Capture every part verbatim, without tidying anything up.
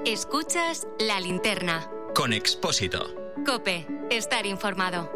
Escuchas La Linterna. Con Expósito. COPE. Estar informado.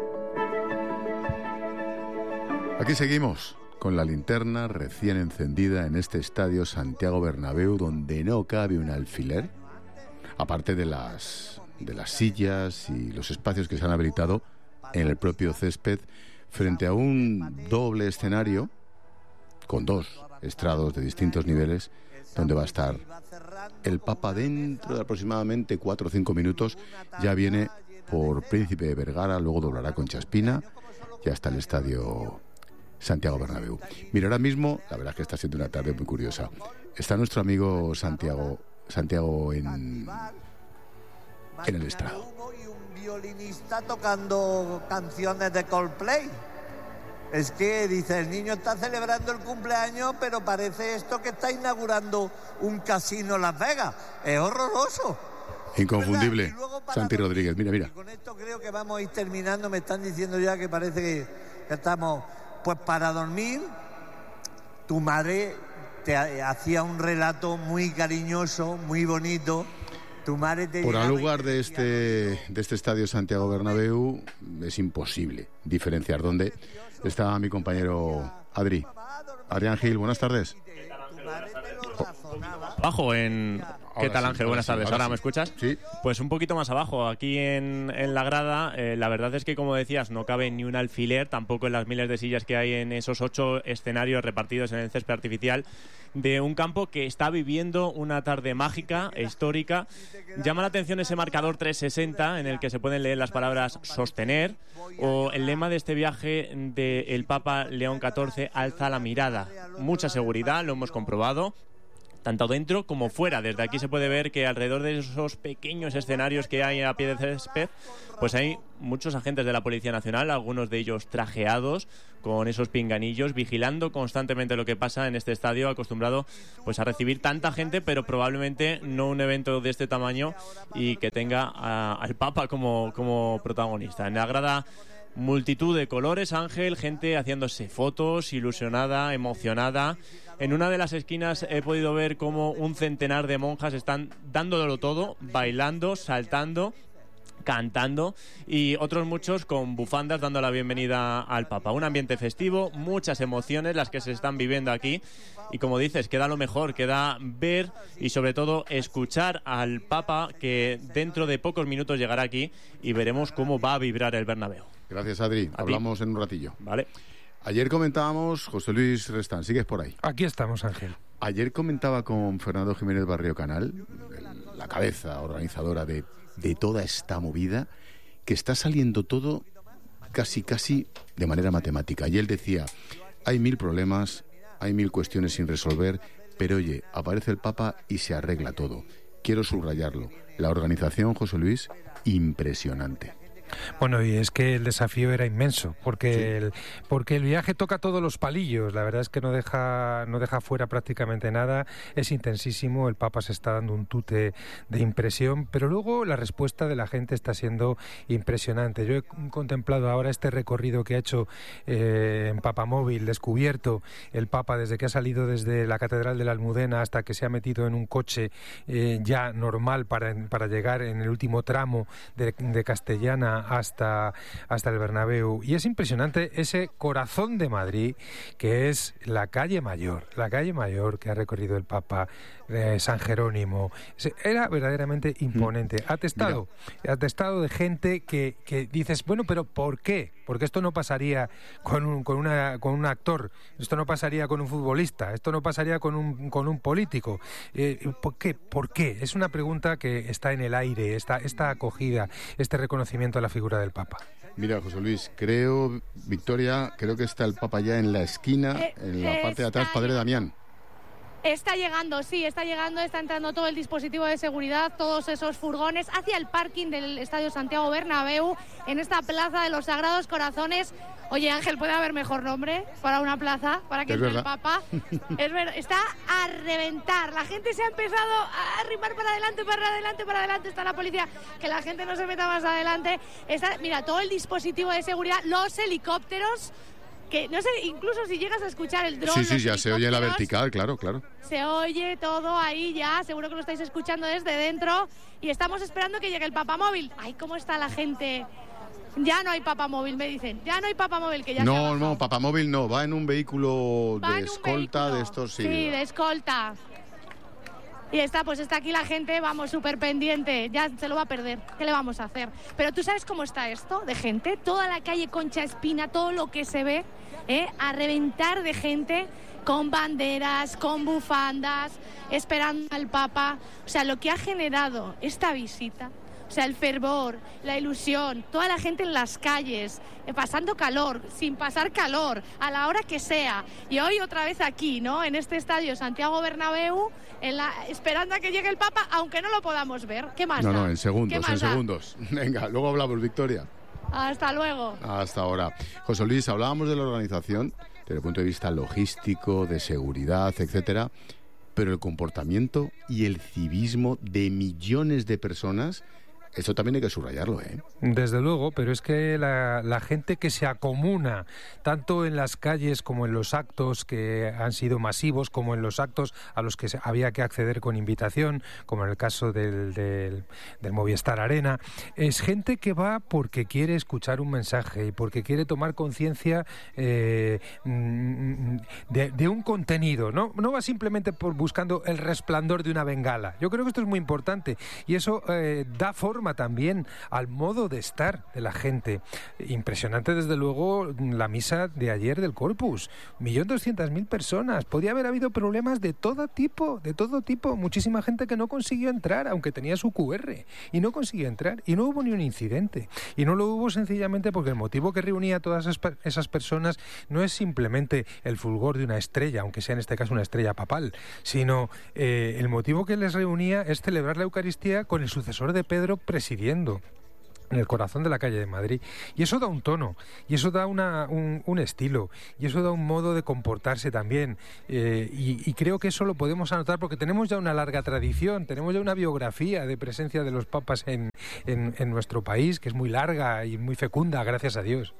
Aquí seguimos con La Linterna recién encendida en este estadio Santiago Bernabéu, donde no cabe un alfiler, aparte de las, de las sillas y los espacios que se han habilitado en el propio césped, frente a un doble escenario con dos estrados de distintos niveles, donde va a estar el Papa dentro de aproximadamente cuatro o cinco minutos. Ya viene por Príncipe de Vergara, luego doblará con Chaspina, ya está el estadio Santiago Bernabéu. Mira, ahora mismo, la verdad es que está siendo una tarde muy curiosa. Está nuestro amigo Santiago, Santiago en, en el estrado. Y un violinista tocando canciones de Coldplay. Es que, dice, el niño está celebrando el cumpleaños, pero parece esto que está inaugurando un casino en Las Vegas. Es horroroso. Inconfundible. Santi Rodríguez, mira, mira. Y con esto creo que vamos a ir terminando. Me están diciendo ya que parece que, que estamos... Pues para dormir, tu madre te hacía un relato muy cariñoso, muy bonito. Tu madre te Por al lugar de este, de este estadio Santiago Bernabéu es imposible diferenciar dónde está mi compañero Adri. Adrián Gil, buenas tardes. Abajo en... ¿Qué tal, Ángel? Buenas tardes. ¿Ahora me escuchas? Sí. Pues un poquito más abajo, aquí en, en la grada, eh, la verdad es que, como decías, no cabe ni un alfiler, tampoco en las miles de sillas que hay en esos ocho escenarios repartidos en el césped artificial de un campo que está viviendo una tarde mágica, histórica. Llama la atención ese marcador trescientos sesenta en el que se pueden leer las palabras sostener, o el lema de este viaje del Papa León catorce, alza la mirada. Mucha seguridad, lo hemos comprobado, tanto dentro como fuera. Desde aquí se puede ver que alrededor de esos pequeños escenarios que hay a pie de césped, pues hay muchos agentes de la Policía Nacional, algunos de ellos trajeados con esos pinganillos, vigilando constantemente lo que pasa en este estadio, acostumbrado pues a recibir tanta gente, pero probablemente no un evento de este tamaño y que tenga a, al Papa como, como protagonista. En la grada, multitud de colores, Ángel, gente haciéndose fotos, ilusionada, emocionada. En una de las esquinas he podido ver cómo un centenar de monjas están dándolo todo, bailando, saltando, cantando, y otros muchos con bufandas dando la bienvenida al Papa. Un ambiente festivo, muchas emociones las que se están viviendo aquí, y como dices, queda lo mejor, queda ver y sobre todo escuchar al Papa, que dentro de pocos minutos llegará aquí y veremos cómo va a vibrar el Bernabéu. Gracias, Adri. A Hablamos ti. en un ratillo. Vale. Ayer comentábamos, José Luis Restán, ¿sigues por ahí? Aquí estamos, Ángel. Ayer comentaba con Fernando Jiménez Barrio Canal, la cabeza organizadora de, de toda esta movida, que está saliendo todo casi, casi de manera matemática. Y él decía, hay mil problemas, hay mil cuestiones sin resolver, pero oye, aparece el Papa y se arregla todo. Quiero subrayarlo. La organización, José Luis, impresionante. Bueno, y es que el desafío era inmenso, porque, sí. el, porque el viaje toca todos los palillos. La verdad es que no deja, no deja fuera prácticamente nada. Es intensísimo, el Papa se está dando un tute de impresión, pero luego la respuesta de la gente está siendo impresionante. Yo he contemplado ahora este recorrido que ha hecho eh, en Papamóvil, descubierto el Papa desde que ha salido desde la Catedral de la Almudena hasta que se ha metido en un coche eh, ya normal para, para llegar en el último tramo de, de Castellana hasta, hasta el Bernabéu. Y es impresionante ese corazón de Madrid, que es la calle Mayor, la calle Mayor que ha recorrido el Papa, eh, San Jerónimo. Era verdaderamente imponente. Atestado, Mira. atestado de gente que, que dices, bueno, pero ¿por qué? Porque esto no pasaría con un, con una, con un actor, esto no pasaría con un futbolista, esto no pasaría con un, con un político. Eh, ¿Por qué? ¿Por qué? Es una pregunta que está en el aire, esta, esta acogida, este reconocimiento a la figura del Papa. Mira, José Luis, creo, Victoria, creo que está el Papa ya en la esquina, eh, en la parte de atrás, Padre Damián. Está llegando, sí, está llegando, está entrando todo el dispositivo de seguridad, todos esos furgones hacia el parking del Estadio Santiago Bernabéu, en esta plaza de los Sagrados Corazones. Oye, Ángel, ¿puede haber mejor nombre para una plaza, para que entre el Papa? Es verdad, está a reventar, la gente se ha empezado a arrimar para adelante, para adelante, para adelante, está la policía, que la gente no se meta más adelante. Está, mira, todo el dispositivo de seguridad, los helicópteros, que no sé, incluso si llegas a escuchar el dron. Sí, sí, ya se oye la vertical, claro, claro. Se oye todo ahí ya, seguro que lo estáis escuchando desde dentro y estamos esperando que llegue el papamóvil. Ay, cómo está la gente. Ya no hay papamóvil, me dicen. Ya no hay papamóvil, que ya No, se ha bajado. no, papamóvil no, va en un vehículo Va de en un escolta vehículo. de estos, sí. Sí, de escolta. Y está, pues está aquí la gente, vamos, súper pendiente. Ya se lo va a perder. ¿Qué le vamos a hacer? Pero ¿tú sabes cómo está esto de gente? Toda la calle Concha Espina, todo lo que se ve, ¿eh? A reventar de gente con banderas, con bufandas, esperando al Papa. O sea, lo que ha generado esta visita, o sea, el fervor, la ilusión, toda la gente en las calles, eh, pasando calor, sin pasar calor, a la hora que sea. Y hoy otra vez aquí, ¿no? En este estadio Santiago Bernabéu, en la, esperando a que llegue el Papa, aunque no lo podamos ver. ¿Qué más No, da? no, en segundos, ¿Qué en más da? segundos. Venga, luego hablamos, Victoria. Hasta luego. Hasta ahora. José Luis, hablábamos de la organización desde el punto de vista logístico, de seguridad, etcétera, pero el comportamiento y el civismo de millones de personas, eso también hay que subrayarlo, ¿eh? Desde luego, pero es que la, la gente que se acomuna, tanto en las calles como en los actos que han sido masivos, como en los actos a los que se, había que acceder con invitación, como en el caso del, del, del Movistar Arena, es gente que va porque quiere escuchar un mensaje y porque quiere tomar conciencia eh, de, de un contenido, ¿no? No va simplemente por buscando el resplandor de una bengala. Yo creo que esto es muy importante y eso eh, da forma también al modo de estar de la gente. Impresionante, desde luego, la misa de ayer del Corpus. un millón doscientas mil personas. Podía haber habido problemas de todo tipo, de todo tipo. Muchísima gente que no consiguió entrar, aunque tenía su cu erre, y no consiguió entrar, y no hubo ni un incidente. Y no lo hubo sencillamente porque el motivo que reunía a todas esas, esas personas no es simplemente el fulgor de una estrella, aunque sea en este caso una estrella papal, sino eh, el motivo que les reunía es celebrar la Eucaristía con el sucesor de Pedro presidiendo en el corazón de la calle de Madrid. Y eso da un tono, y eso da una, un, un estilo, y eso da un modo de comportarse también. Eh, y, y creo que eso lo podemos anotar porque tenemos ya una larga tradición, tenemos ya una biografía de presencia de los papas en, en, en nuestro país, que es muy larga y muy fecunda, gracias a Dios.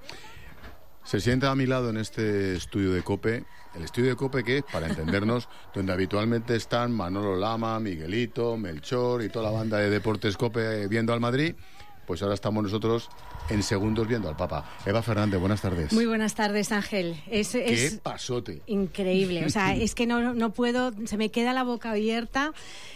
Se sienta a mi lado en este estudio de COPE, el estudio de COPE que es, para entendernos, donde habitualmente están Manolo Lama, Miguelito, Melchor y toda la banda de Deportes COPE viendo al Madrid. Pues ahora estamos nosotros en segundos viendo al Papa. Eva Fernández, buenas tardes. Muy buenas tardes, Ángel. Es, ¡Qué es pasote! Increíble. O sea, es que no, no puedo, se me queda la boca abierta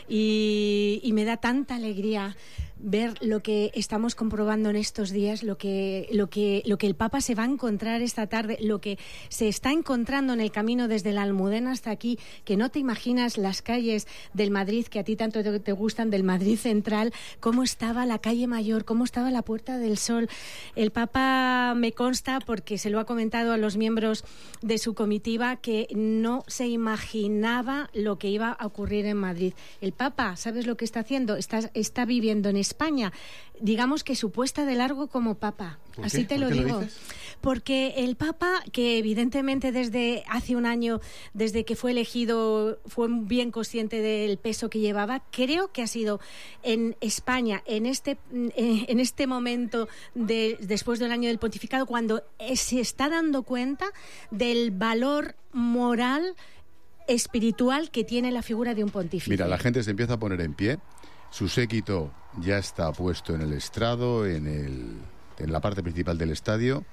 y, y me da tanta alegría ver lo que estamos comprobando en estos días, lo que, lo que, lo que el Papa se va a encontrar esta tarde, lo que se está encontrando en el camino desde la Almudena hasta aquí, que no te imaginas las calles del Madrid, que a ti tanto te, te gustan, del Madrid central, cómo estaba la calle Mayor, cómo estaba la Puerta del Sol. El Papa, me consta, porque se lo ha comentado a los miembros de su comitiva, que no se imaginaba lo que iba a ocurrir en Madrid. El Papa, ¿sabes lo que está haciendo? Está, está viviendo en España, digamos que su puesta de largo como Papa. Así te lo digo. Lo Porque el Papa, que evidentemente desde hace un año, desde que fue elegido, fue bien consciente del peso que llevaba, creo que ha sido en España, en este, en este momento, de, después del año del pontificado, cuando se está dando cuenta del valor moral, espiritual que tiene la figura de un pontífice. Mira, la gente se empieza a poner en pie. Su séquito ya está puesto en el estrado, en, el, en la parte principal del estadio.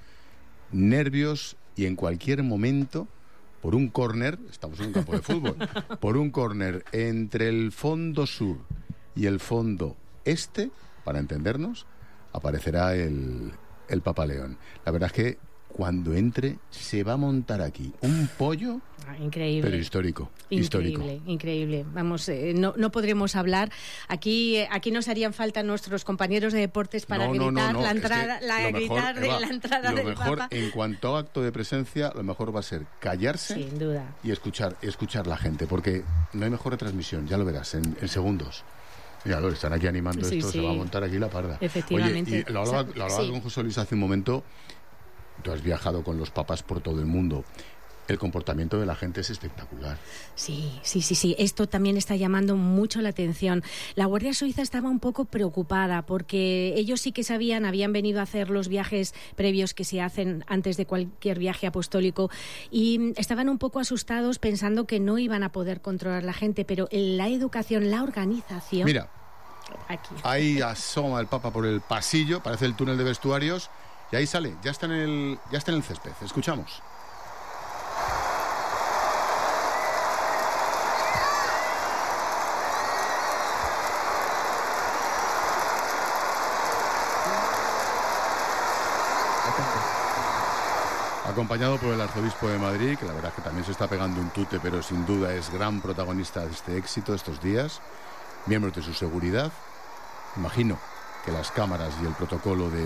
Nervios y en cualquier momento, por un córner, estamos en un campo de fútbol, por un córner entre el fondo sur y el fondo este, para entendernos, aparecerá el, el Papa León. La verdad es que cuando entre se va a montar aquí un pollo, ah, increíble, pero histórico, increíble, histórico. Increíble. Vamos, eh, no, no podremos hablar. Aquí, eh, aquí nos harían falta nuestros compañeros de deportes para no, no, gritar no, no. la entrada, es que la lo gritar mejor, de Eva, la entrada lo del mejor, Papa. En cuanto a acto de presencia, lo mejor va a ser callarse, sin duda, y escuchar, escuchar la gente, porque no hay mejor retransmisión, ya lo verás en, en segundos. Mira, lo están aquí animando sí, esto, sí. se va a montar aquí la parda. Efectivamente. Oye, y lo hablaba, lo hablaba sí. con José Luis hace un momento. Tú has viajado con los papas por todo el mundo. El comportamiento de la gente es espectacular. Sí, sí, sí, sí. Esto también está llamando mucho la atención. La Guardia Suiza estaba un poco preocupada porque ellos sí que sabían, habían venido a hacer los viajes previos que se hacen antes de cualquier viaje apostólico y estaban un poco asustados pensando que no iban a poder controlar la gente, pero la educación, la organización... Mira, aquí. Ahí asoma el Papa por el pasillo, parece el túnel de vestuarios, y ahí sale, ya está en el, ya está en el césped. Escuchamos. Acompañado por el arzobispo de Madrid, que la verdad es que también se está pegando un tute, pero sin duda es gran protagonista de este éxito estos días. Miembros de su seguridad. Imagino que las cámaras y el protocolo del,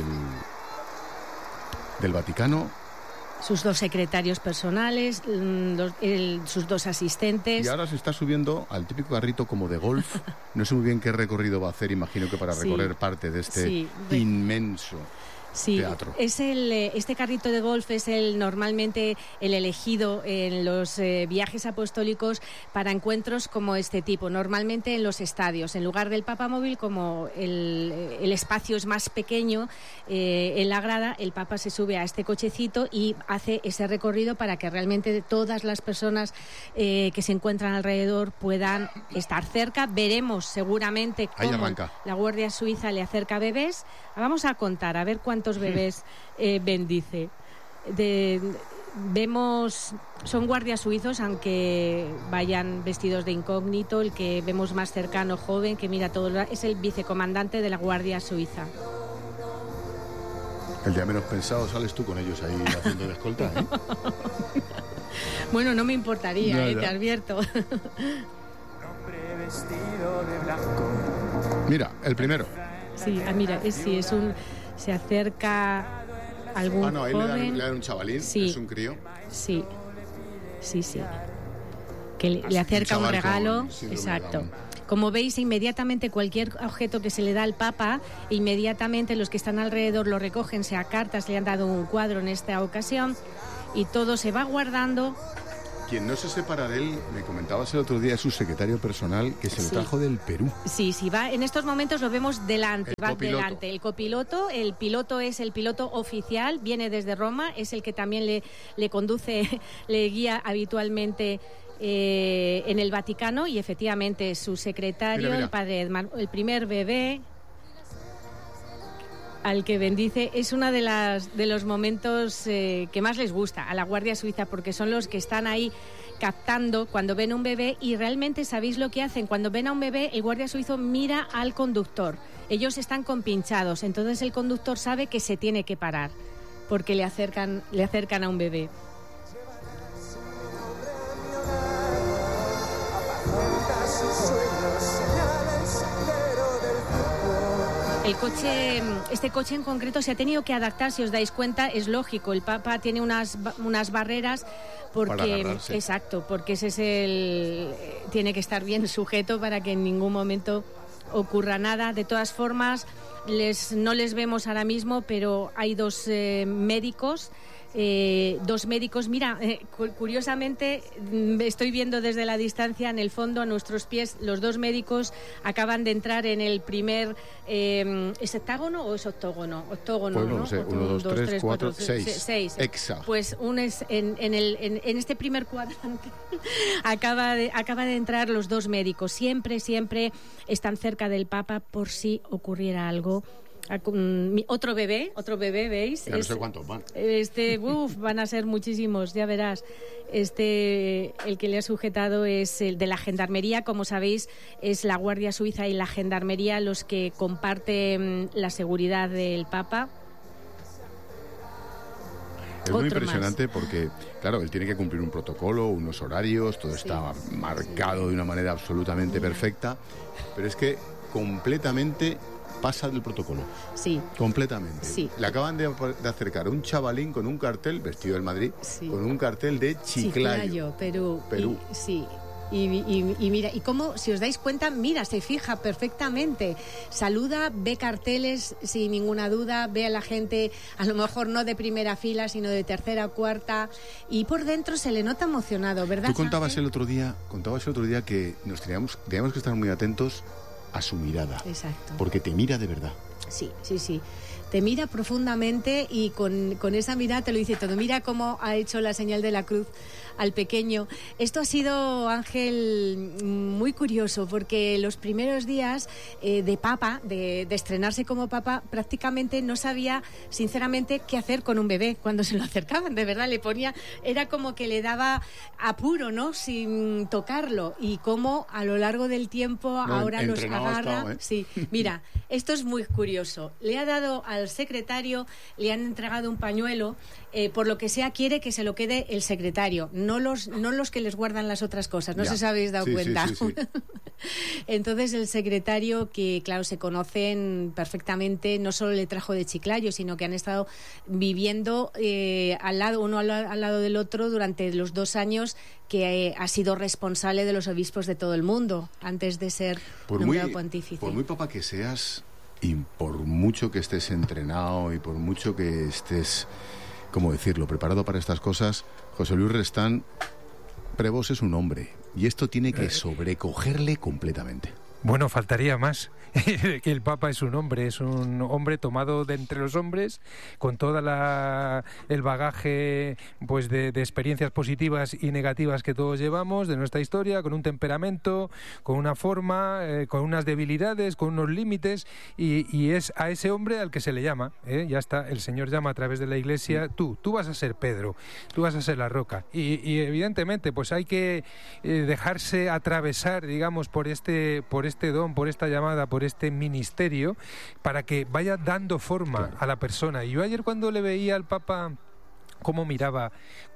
del Vaticano. Sus dos secretarios personales, los, el, sus dos asistentes. Y ahora se está subiendo al típico carrito como de golf. No sé muy bien qué recorrido va a hacer, imagino que para recorrer sí, parte de este sí, inmenso... Sí, teatro. Es el, este carrito de golf es el normalmente el elegido en los eh, viajes apostólicos para encuentros como este tipo, normalmente en los estadios. En lugar del papamóvil, como el, el espacio es más pequeño eh, en la grada, el Papa se sube a este cochecito y hace ese recorrido para que realmente todas las personas eh, que se encuentran alrededor puedan estar cerca. Veremos seguramente cómo la Guardia Suiza le acerca bebés. Vamos a contar, a ver cuántos bebés eh, bendice. De, vemos, son guardias suizos, aunque vayan vestidos de incógnito. El que vemos más cercano, joven, que mira todo, es el vicecomandante de la Guardia Suiza. El día menos pensado sales tú con ellos ahí haciendo de escolta, ¿eh? Bueno, no me importaría, no, eh, te advierto. Mira, el primero. Sí, ah, mira, es, sí, es un... Se acerca algún Ah, no, ahí joven. le dan, le dan un chavalín, sí, es un crío. Sí, sí, sí. Que le, le acerca un, un regalo. Exacto. Como veis, inmediatamente cualquier objeto que se le da al Papa, inmediatamente los que están alrededor lo recogen, sea cartas, le han dado un cuadro en esta ocasión, y todo se va guardando. Quien no se separa de él, me comentabas el otro día, es su secretario personal, que se lo sí. trajo del Perú. Sí, sí, va. En estos momentos lo vemos delante, el va copiloto. delante. El copiloto, el piloto es el piloto oficial, viene desde Roma, es el que también le, le conduce, le guía habitualmente eh, en el Vaticano, y efectivamente su secretario, mira, mira. el padre Edmar, el primer bebé al que bendice, es uno de las de los momentos eh, que más les gusta a la Guardia Suiza, porque son los que están ahí captando cuando ven un bebé, y realmente sabéis lo que hacen. Cuando ven a un bebé, el guardia suizo mira al conductor. Ellos están compinchados, entonces el conductor sabe que se tiene que parar porque le acercan, le acercan a un bebé. El coche, este coche en concreto se ha tenido que adaptar, si os dais cuenta, es lógico. El Papa tiene unas, unas barreras porque, exacto, porque ese es el, tiene que estar bien sujeto para que en ningún momento ocurra nada. De todas formas, les, no les vemos ahora mismo, pero hay dos eh, médicos. Eh, dos médicos, mira, eh, curiosamente estoy viendo desde la distancia, en el fondo a nuestros pies, los dos médicos acaban de entrar en el primer eh, ¿es hectágono o es octógono? Octógono, pues no, ¿no? No sé, uno, dos, dos tres, tres, cuatro, cuatro seis. seis. Exa. Pues un es en, en, el, en, en este primer cuadrante acaba de, acaba de entrar los dos médicos. Siempre, siempre están cerca del Papa por si ocurriera algo. Otro bebé, otro bebé, ¿veis? Ya no sé cuántos van. Este, uf, van a ser muchísimos, ya verás. Este, el que le ha sujetado es el de la Gendarmería. Como sabéis, es la Guardia Suiza y la Gendarmería los que comparten la seguridad del Papa. Es muy impresionante más. Porque, claro, él tiene que cumplir un protocolo, unos horarios, todo sí, está marcado sí. de una manera absolutamente Mira. perfecta, pero es que completamente pasa del protocolo. Sí. Completamente. Sí. Le acaban de, de acercar un chavalín con un cartel, vestido del Madrid, sí. con un cartel de Chiclayo. Chiclayo, Perú. Perú. Y, sí. Y, y, y mira, y cómo, si os dais cuenta, mira, se fija perfectamente, saluda, ve carteles sin ninguna duda, ve a la gente, a lo mejor no de primera fila, sino de tercera o cuarta, y por dentro se le nota emocionado, ¿verdad? Tú contabas Ángel? el otro día, contabas el otro día que nos teníamos, teníamos que estar muy atentos a su mirada. Exacto. Porque te mira de verdad. Sí, sí, sí. Te mira profundamente y con, con esa mirada te lo dice todo. Mira cómo ha hecho la señal de la cruz al pequeño. Esto ha sido, Ángel, muy curioso porque los primeros días eh, de papa, de, de estrenarse como papa, prácticamente no sabía, sinceramente, qué hacer con un bebé cuando se lo acercaban. De verdad, le ponía, era como que le daba apuro, ¿no? Sin tocarlo. Y cómo a lo largo del tiempo No, ahora los entrenado ha agarra. estado, ¿eh? Sí, mira, esto es muy curioso. Le ha dado al secretario, le han entregado un pañuelo, eh, por lo que sea quiere que se lo quede el secretario, no los, no los que les guardan las otras cosas, no Ya. sé si habéis dado Sí, sí, cuenta. sí, sí. Entonces el secretario, que claro, se conocen perfectamente, no solo le trajo de Chiclayo, sino que han estado viviendo eh, al lado, uno al, al lado del otro durante los dos años que eh, ha sido responsable de los obispos de todo el mundo, antes de ser Por muy, nombrado pontífice. por muy papa que seas, y por mucho que estés entrenado y por mucho que estés, ¿cómo decirlo?, preparado para estas cosas, José Luis Restán, Prevost es un hombre y esto tiene que sobrecogerle completamente. Bueno, faltaría más. Que el Papa es un hombre, es un hombre tomado de entre los hombres, con toda la el bagaje pues de, de experiencias positivas y negativas que todos llevamos de nuestra historia, con un temperamento, con una forma, eh, con unas debilidades, con unos límites, y, y es a ese hombre al que se le llama, ¿eh? Ya está, el Señor llama a través de la Iglesia, tú, tú vas a ser Pedro, tú vas a ser la roca, y, y evidentemente pues hay que eh, dejarse atravesar, digamos, por este, por este don, por esta llamada, por este ministerio, para que vaya dando forma Claro. a la persona. Y yo ayer, cuando le veía al Papa cómo miraba,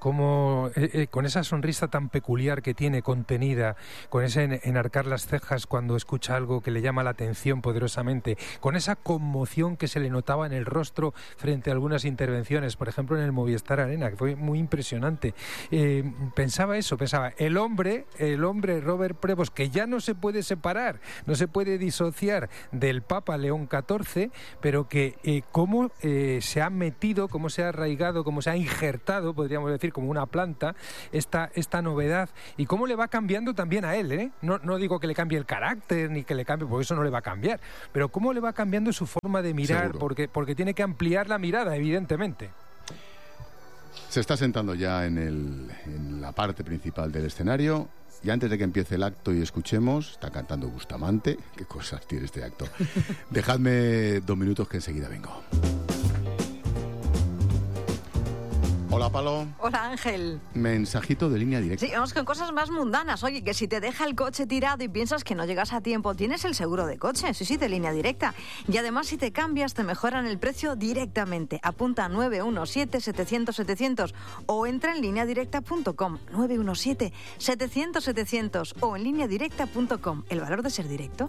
cómo eh, eh, con esa sonrisa tan peculiar que tiene, contenida, con ese en, enarcar las cejas cuando escucha algo que le llama la atención poderosamente, con esa conmoción que se le notaba en el rostro frente a algunas intervenciones, por ejemplo en el Movistar Arena, que fue muy impresionante. Eh, pensaba eso, pensaba, el hombre, el hombre Robert Prevost, que ya no se puede separar, no se puede disociar del Papa León catorce, pero que eh, cómo eh, se ha metido, cómo se ha arraigado, cómo se ha injertado, podríamos decir, como una planta, esta, esta novedad, y cómo le va cambiando también a él, ¿eh? No, no digo que le cambie el carácter, ni que le cambie, porque eso no le va a cambiar, pero cómo le va cambiando su forma de mirar, porque, porque tiene que ampliar la mirada, evidentemente. Se está sentando ya en, el, en la parte principal del escenario. Y antes de que empiece el acto y escuchemos, está cantando Bustamante. Qué cosas tiene este acto. Dejadme dos minutos que enseguida vengo. Hola, Palo. Hola, Ángel. Mensajito de línea directa. Sí, vamos con cosas más mundanas. Oye, que si te deja el coche tirado y piensas que no llegas a tiempo, tienes el seguro de coche, sí, sí, de línea directa. Y además, si te cambias, te mejoran el precio directamente. Apunta a nueve uno siete, setecientos, setecientos o entra en línea directa punto com. nueve uno siete, setecientos, setecientos o en línea directa punto com. El valor de ser directo.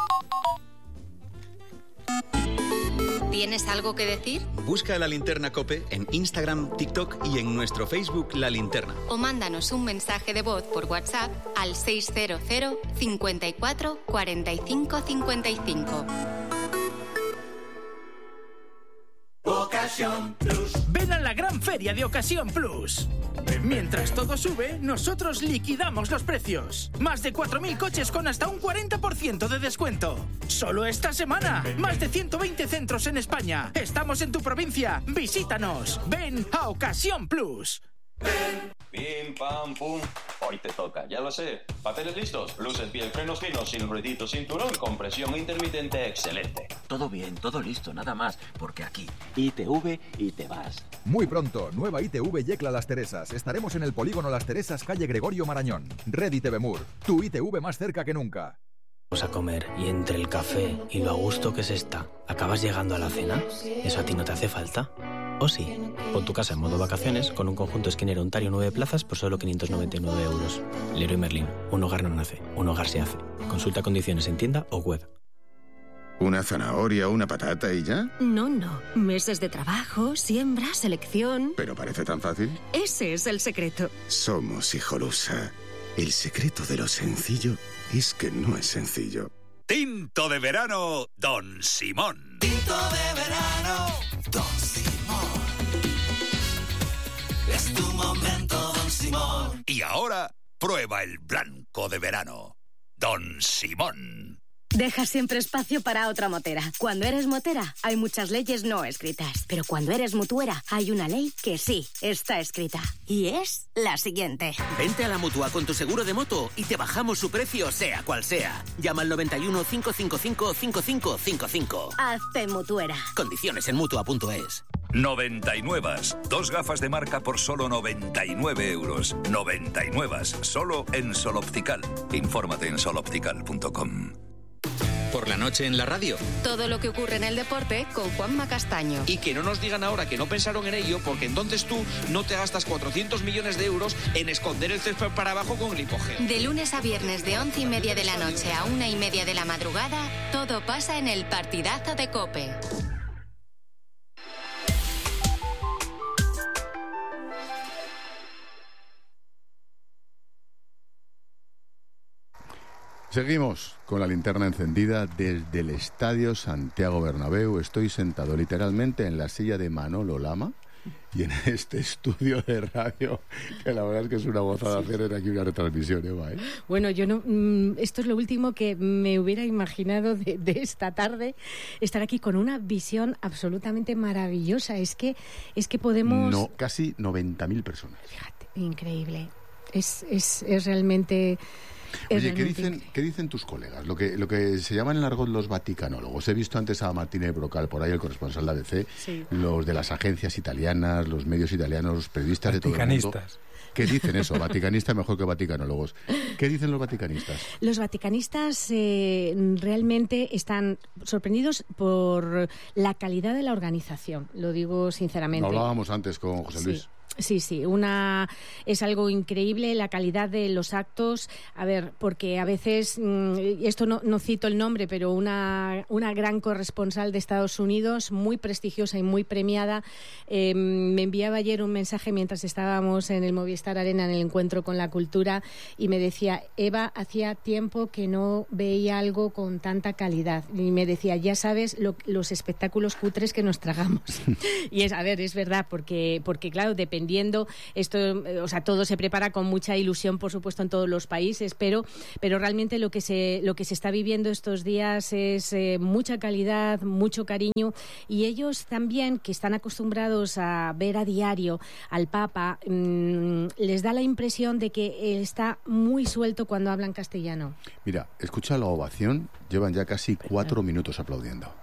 ¿Tienes algo que decir? Busca La Linterna COPE en Instagram, TikTok y en nuestro Facebook La Linterna. O mándanos un mensaje de voz por WhatsApp al seis cero cero, cinco cuatro, cuatro cinco cinco cinco. Ocasión Plus. Ven a la gran feria de Ocasión Plus. Mientras todo sube, nosotros liquidamos los precios. Más de cuatro mil coches con hasta un cuarenta por ciento de descuento. Solo esta semana. Más de ciento veinte centros en España. Estamos en tu provincia. Visítanos. Ven a Ocasión Plus. Pim, pam, pum. Hoy te toca, ya lo sé. ¿Papeles listos? Luces bien, frenos finos, sin ruidito, cinturón, compresión intermitente excelente. Todo bien, todo listo, nada más. Porque aquí, I T V y te vas. Muy pronto, nueva I T V Yecla Las Teresas. Estaremos en el polígono Las Teresas, calle Gregorio Marañón. Ready T V Mur, tu I T V más cerca que nunca. Vamos a comer y entre el café y lo a gusto que se está, ¿acabas llegando a la cena? ¿Eso a ti no te hace falta? ¿O sí? Pon tu casa en modo vacaciones con un conjunto esquinero Ontario nueve plazas por solo quinientos noventa y nueve euros. Leroy Merlin, un hogar no nace, un hogar se hace. Consulta condiciones en tienda o web. ¿Una zanahoria, una patata y ya? No, no. Meses de trabajo, siembra, selección... Pero parece tan fácil. Ese es el secreto. Somos Hijolusa. El secreto de lo sencillo es que no es sencillo. Tinto de verano, Don Simón. Tinto de verano, Don Simón. Es tu momento, Don Simón. Y ahora, prueba el blanco de verano, Don Simón. Deja siempre espacio para otra motera. Cuando eres motera, hay muchas leyes no escritas. Pero cuando eres mutuera, hay una ley que sí está escrita. Y es la siguiente. Vente a la Mutua con tu seguro de moto y te bajamos su precio, sea cual sea. Llama al noventa y uno, cinco cinco cinco, cinco cinco cinco cinco. Hazte mutuera. Condiciones en mutua punto es. noventa y nueve. Dos gafas de marca por solo noventa y nueve euros. noventa y nueve. Solo en Sol Optical. Infórmate en sol optical punto com. Por la noche en la radio. Todo lo que ocurre en el deporte con Juanma Castaño. Y que no nos digan ahora que no pensaron en ello, porque entonces tú no te gastas cuatrocientos millones de euros en esconder el césped para abajo con glipogel. De lunes a viernes de once y media de la noche a una y media de la madrugada, todo pasa en el partidazo de COPE. Seguimos con la linterna encendida desde el Estadio Santiago Bernabéu. Estoy sentado literalmente en la silla de Manolo Lama y en este estudio de radio, que la verdad es que es una gozada sí. hacer aquí una retransmisión, Eva, ¿eh? Bueno, yo no, mmm, esto es lo último que me hubiera imaginado de, de esta tarde, estar aquí con una visión absolutamente maravillosa. Es que, es que podemos... No, casi noventa mil personas. Fíjate, increíble. Es, es, es realmente... Oye, ¿qué dicen, ¿qué dicen tus colegas? Lo que, lo que se llaman en el argot los vaticanólogos. He visto antes a Martínez Brocal, por ahí el corresponsal de A B C, sí. los de las agencias italianas, los medios italianos, los periodistas de todo el mundo. ¿Qué dicen eso? Vaticanistas mejor que vaticanólogos. ¿Qué dicen los vaticanistas? Los vaticanistas eh, realmente están sorprendidos por la calidad de la organización, lo digo sinceramente. Lo hablábamos antes con José Luis. Sí. Sí, sí, una es algo increíble la calidad de los actos. A ver, porque a veces, esto no, no cito el nombre, pero una, una gran corresponsal de Estados Unidos, muy prestigiosa y muy premiada, eh, me enviaba ayer un mensaje mientras estábamos en el Movistar Arena en el encuentro con la cultura y me decía, Eva, hacía tiempo que no veía algo con tanta calidad. Y me decía, ya sabes lo, los espectáculos cutres que nos tragamos. Y es, a ver, es verdad, porque, porque claro, depende Viendo esto, o sea, todo se prepara con mucha ilusión, por supuesto, en todos los países, pero, pero realmente lo que se, lo que se está viviendo estos días es eh, mucha calidad, mucho cariño, y ellos también, que están acostumbrados a ver a diario al Papa, mmm, les da la impresión de que él está muy suelto cuando habla en castellano. Mira, escucha la ovación, llevan ya casi cuatro minutos aplaudiendo.